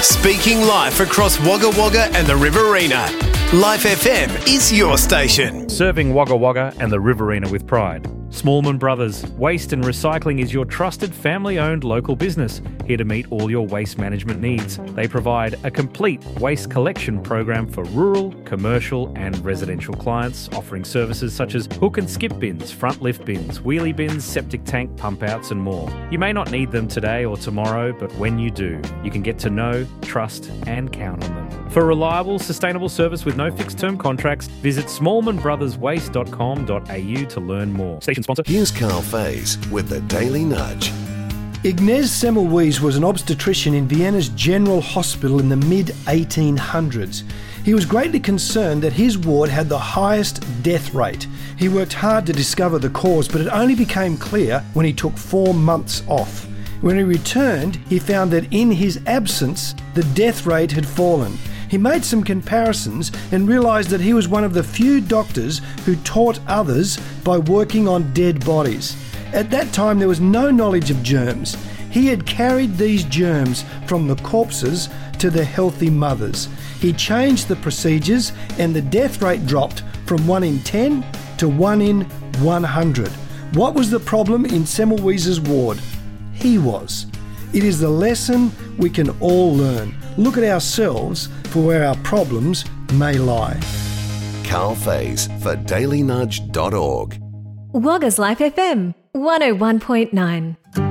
Speaking live across Wagga Wagga and the Riverina. Life FM is your station. Serving Wagga Wagga and the Riverina with pride. Smallman Brothers Waste and Recycling is your trusted family-owned local business, here to meet all your waste management needs. They provide a complete waste collection program for rural, commercial and residential clients, offering services such as hook and skip bins, front lift bins, wheelie bins, septic tank pump outs and more. You may not need them today or tomorrow, but when you do, you can get to know, trust and count on them. For reliable, sustainable service with no fixed-term contracts, visit smallmanbrotherswaste.com.au to learn more. Station sponsor. Here's Carl Faze with the Daily Nudge. Ignaz Semmelweis was an obstetrician in Vienna's General Hospital in the mid-1800s. He was greatly concerned that his ward had the highest death rate. He worked hard to discover the cause, but it only became clear when he took 4 months off. When he returned, he found that in his absence, the death rate had fallen. He made some comparisons and realised that he was one of the few doctors who taught others by working on dead bodies. At that time, there was no knowledge of germs. He had carried these germs from the corpses to the healthy mothers. He changed the procedures and the death rate dropped from 1 in 10 to 1 in 100. What was the problem in Semmelweis' ward? He was. It is the lesson we can all learn. Look at ourselves for where our problems may lie. Carl Faze for dailynudge.org. Wagga's Life FM 101.9.